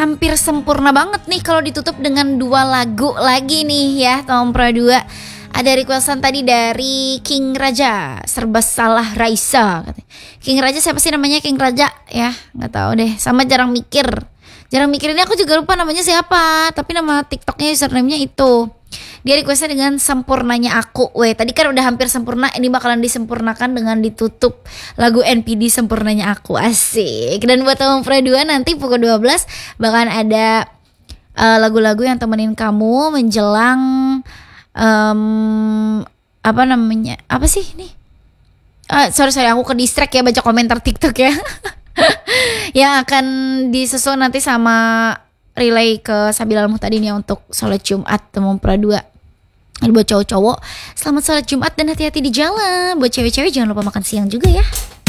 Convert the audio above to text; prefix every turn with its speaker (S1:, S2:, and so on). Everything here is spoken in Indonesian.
S1: hampir sempurna banget nih kalau ditutup dengan 2 lagu lagi nih ya Tom Pro 2. Ada requestan tadi dari King Raja, Serba Salah Raisa. King Raja siapa sih namanya King Raja ya? Nggak tahu deh. Sama Jarang Mikir. Jarang Mikir ini aku juga lupa namanya siapa. Tapi nama TikToknya username-nya itu. Dia requestnya dengan Sempurnanya Aku. Tadi kan udah hampir sempurna. Ini bakalan disempurnakan dengan ditutup lagu NPD Sempurnanya Aku. Asik. Dan buat Tom Pro 2 nanti pukul 12 bakalan ada lagu-lagu yang temenin kamu menjelang apa sih ini? Sorry aku ke distract ya baca komentar TikTok ya. Yang akan disusun nanti sama relay ke Sabila Al-Muhtadin ya untuk sholat Jumat Tom Pro 2. Buat cowok-cowok selamat sholat Jumat dan hati-hati di jalan. Buat cewek-cewek jangan lupa makan siang juga ya.